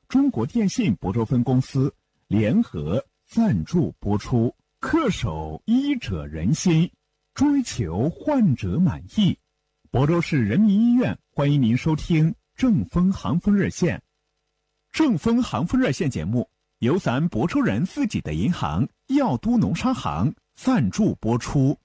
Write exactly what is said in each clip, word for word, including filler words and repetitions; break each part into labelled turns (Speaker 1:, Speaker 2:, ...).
Speaker 1: 中国电信亳州分公司联合赞助播出。恪守医者仁心，追求患者满意。亳州市人民医院欢迎您收听正风航风热线。正风航风热线节目由咱亳州人自己的银行药都农商行赞助播出。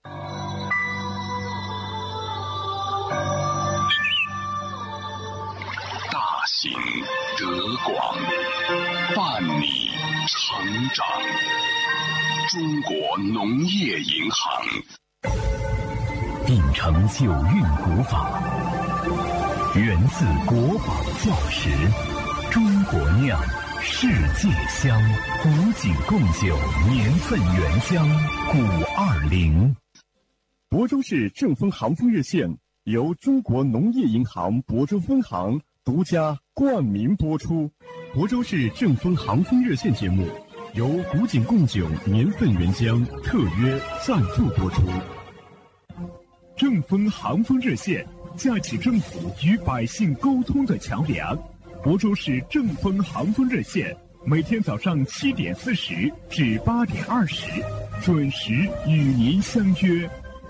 Speaker 2: 大行德广，伴你成长。中国农业银行
Speaker 3: 秉承九韵古法，源自国宝教识，中国酿，世界香，古井贡酒，年份原香，古二零。
Speaker 1: 亳州市正风航风热线由中国农业银行亳州分行独家冠名播出。亳州市正风航风热线节目由古井贡酒年份原浆特约赞助播出。正风航风热线架起政府与百姓沟通的桥梁。亳州市正风航风热线每天早上七点四十至八点二十准时与您相约。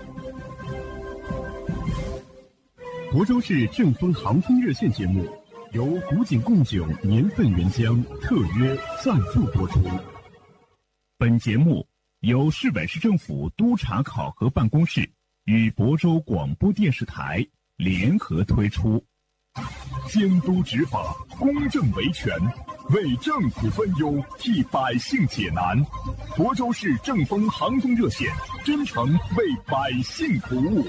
Speaker 1: 亳州市正风航风热线节目由古井贡酒年份原浆特约赞助播出。本节目由市委市政府督察考核办公室与亳州广播电视台联合推出。监督执法，公正维权，为政府分忧，替百姓解难。亳州市正风航风热线真诚为百姓服务。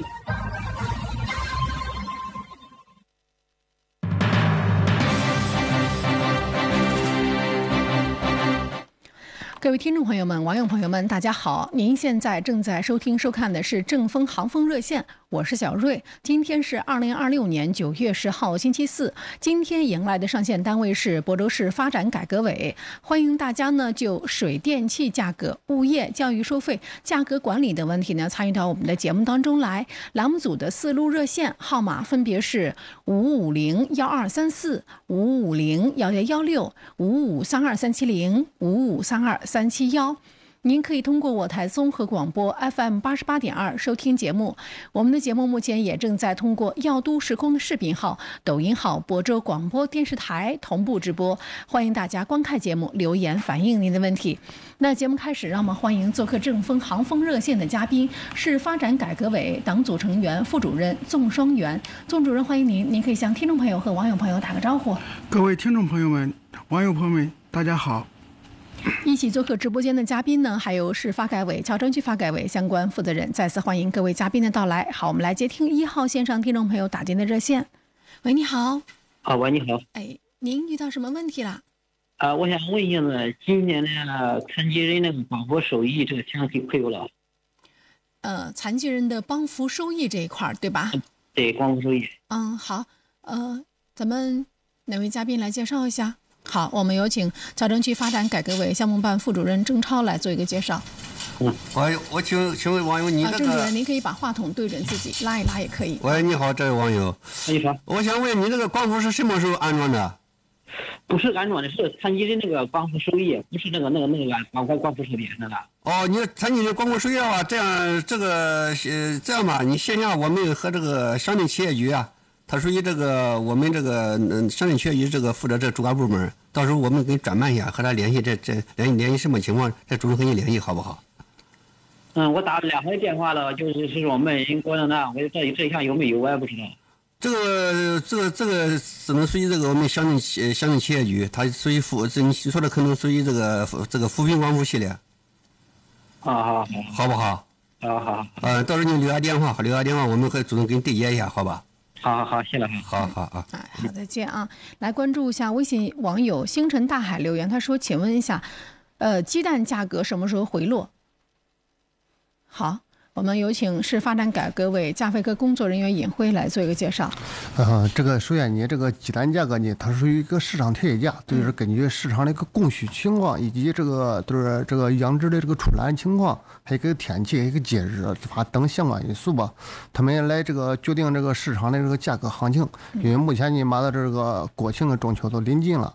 Speaker 4: 各位听众朋友们、网友朋友们，大家好！您现在正在收听、收看的是正风航风热线，我是小瑞。今天是二零二六年九月十号，星期四。今天迎来的上线单位是亳州市发展改革委，欢迎大家呢就水电气价格、物业、教育收费、价格管理等问题呢参与到我们的节目当中来。栏目组的四路热线号码分别是五五零幺二三四、五五零幺幺幺六、五五三二三七零、五五三二三七幺。您可以通过我台综合广播 F M 八十八点二收听节目。我们的节目目前也正在通过药都时空的视频号、抖音号、亳州广播电视台同步直播，欢迎大家观看节目，留言反映您的问题。那节目开始，让我们欢迎做客正风航风热线的嘉宾，是发展改革委党组成员、副主任纵双元。纵主任，欢迎您，您可以向听众朋友和网友朋友打个招呼。
Speaker 5: 各位听众朋友们、网友朋友们，大家好。
Speaker 4: 一起做客直播间的嘉宾呢，还有市发改委、乔城区发改委相关负责人。再次欢迎各位嘉宾的到来。好，我们来接听一号线上听众朋友打进的热线。喂，你好。
Speaker 6: 啊，喂，你好。
Speaker 4: 哎，您遇到什么问题了？
Speaker 6: 啊，我想问一下呢，今年的残疾人那个帮扶收益这个钱给亏了？
Speaker 4: 呃，残疾人的帮扶收益这一块对吧？
Speaker 6: 对，帮扶收益。
Speaker 4: 嗯，好。呃，咱们哪位嘉宾来介绍一下？好，我们有请乔城区发展改革委项目办副主任郑超来做一个介绍。
Speaker 7: 嗯，我我请请问网友，你这个、
Speaker 4: 啊、郑主任，您可以把话筒对准自己，拉一拉也可以。
Speaker 7: 喂，你好，这位网友，
Speaker 6: 你好，
Speaker 7: 我想问你这个光伏是什么时候安装的？
Speaker 6: 不是安装的，是残疾人那个光伏收益，不是那个那个那个光光光伏设备那个。
Speaker 7: 哦，你残疾人光伏收益的话，这样这个呃这样吧，你线下我们和这个乡镇企业局啊。它属于这个我们这个嗯乡镇企业局这个负责这主管部门，到时候我们给转办一下，和他联系这这联系联系什么情况，这主任和你联系好不好？
Speaker 6: 嗯，我打了两回电话了，就是是我们人过的那，我这这一项有没有我也不知道。
Speaker 7: 这个这个这个只能属于这个我们乡镇企乡镇企业局，它属于扶这你说的可能属于这个这个扶贫光伏系列。
Speaker 6: 好好好，
Speaker 7: 好不好？
Speaker 6: 好好。
Speaker 7: 呃，到时候你留下电话，留下电话，我们会主动给你对接一下，好吧？
Speaker 6: 好好好，谢了，
Speaker 7: 好好啊，
Speaker 4: 哎，好，再见啊！来关注一下微信网友星辰大海留言，他说：“请问一下，呃，鸡蛋价格什么时候回落？”好，我们有请市发展改革委价费科工作人员尹辉来做一个介绍。
Speaker 5: 呃，这个首先你这个鸡蛋价格呢，它属于一个市场调节价，就是根据市场的一个供需情况以及这个就是这个养殖的这个出栏情况，还有一个天气、一个节日啊等相关因素吧，他们来这个决定这个市场的这个价格行情。因为目前你马上这个国庆跟中秋都临近了，